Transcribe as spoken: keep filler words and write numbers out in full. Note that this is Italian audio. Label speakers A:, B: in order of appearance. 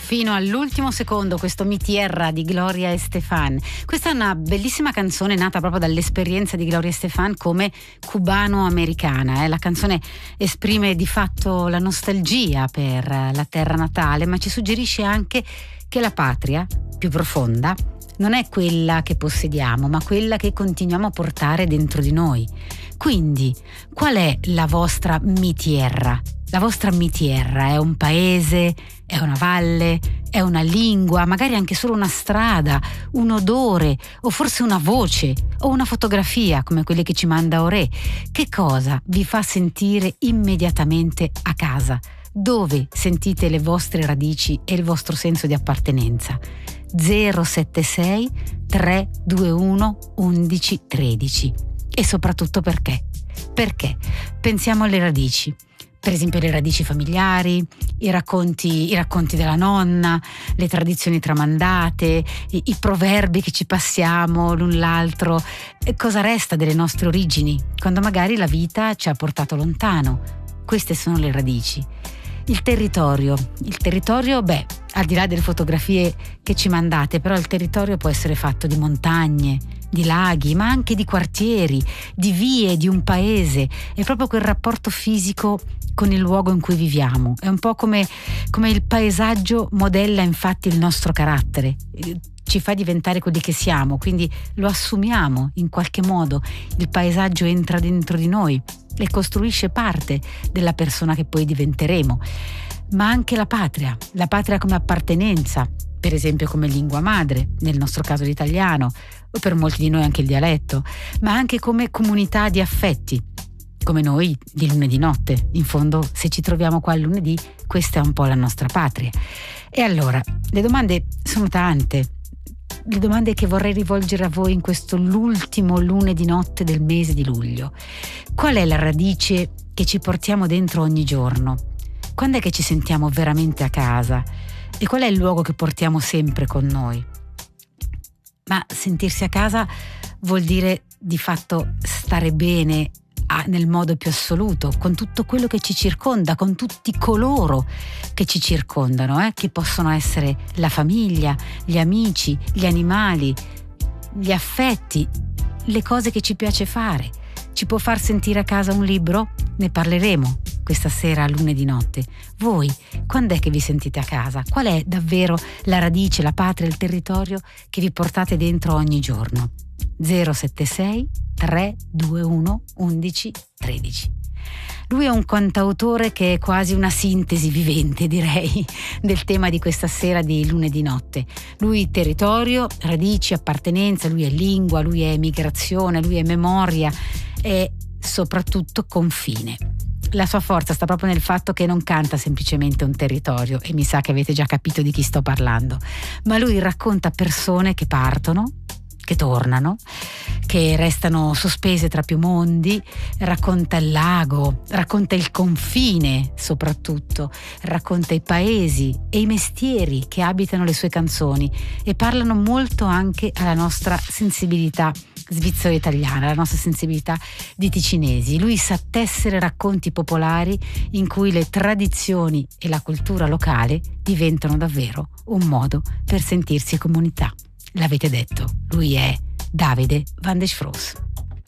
A: fino all'ultimo secondo questo Mi Tierra di Gloria Estefan. Questa è una bellissima canzone nata proprio dall'esperienza di Gloria Estefan come cubano-americana. Eh. La canzone esprime di fatto la nostalgia per la terra natale, ma ci suggerisce anche che la patria più profonda non è quella che possediamo, ma quella che continuiamo a portare dentro di noi. Quindi, qual è la vostra Mi Tierra? La vostra Mi Tierra è un paese, è una valle, è una lingua, magari anche solo una strada, un odore o forse una voce o una fotografia come quelle che ci manda Oré. Che cosa vi fa sentire immediatamente a casa? Dove sentite le vostre radici e il vostro senso di appartenenza? zero sette sei tre due uno undici tredici. E soprattutto perché? Perché pensiamo alle radici. Per esempio le radici familiari, i racconti, i racconti della nonna, le tradizioni tramandate, i, i proverbi che ci passiamo l'un l'altro. E cosa resta delle nostre origini, quando magari la vita ci ha portato lontano? Queste sono le radici. Il territorio. Il territorio, beh, al di là delle fotografie che ci mandate, però il territorio può essere fatto di montagne, di laghi, ma anche di quartieri, di vie, di un paese. È proprio quel rapporto fisico con il luogo in cui viviamo. È un po' come, come il paesaggio modella infatti il nostro carattere, ci fa diventare quelli che siamo, quindi lo assumiamo in qualche modo. Il paesaggio entra dentro di noi e costruisce parte della persona che poi diventeremo. Ma anche la patria, la patria come appartenenza, per esempio come lingua madre, nel nostro caso l'italiano, o per molti di noi anche il dialetto, ma anche come comunità di affetti, come noi di lunedì notte. In fondo, se ci troviamo qua il lunedì, questa è un po' la nostra patria. E allora, le domande sono tante. Le domande che vorrei rivolgere a voi in questo l'ultimo lunedì notte del mese di luglio. Qual è la radice che ci portiamo dentro ogni giorno? Quando è che ci sentiamo veramente a casa? E qual è il luogo che portiamo sempre con noi? Ma sentirsi a casa vuol dire di fatto stare bene nel modo più assoluto, con tutto quello che ci circonda, con tutti coloro che ci circondano, eh, che possono essere la famiglia, gli amici, gli animali, gli affetti, le cose che ci piace fare. Ci può far sentire a casa un libro? Ne parleremo questa sera lunedì notte. Voi, quando è che vi sentite a casa? Qual è davvero la radice, la patria, il territorio che vi portate dentro ogni giorno? zero sette sei tre due uno undici tredici. Lui è un cantautore che è quasi una sintesi vivente, direi, del tema di questa sera di lunedì notte. Lui territorio, radici, appartenenza, lui è lingua, lui è migrazione, lui è memoria e soprattutto confine. La sua forza sta proprio nel fatto che non canta semplicemente un territorio, e mi sa che avete già capito di chi sto parlando, ma lui racconta persone che partono, che tornano, che restano sospese tra più mondi, racconta il lago, racconta il confine soprattutto, racconta i paesi e i mestieri che abitano le sue canzoni e parlano molto anche alla nostra sensibilità svizzero-italiana, alla nostra sensibilità di ticinesi. Lui sa tessere racconti popolari in cui le tradizioni e la cultura locale diventano davvero un modo per sentirsi comunità. L'avete detto, lui è Davide van der Sproos.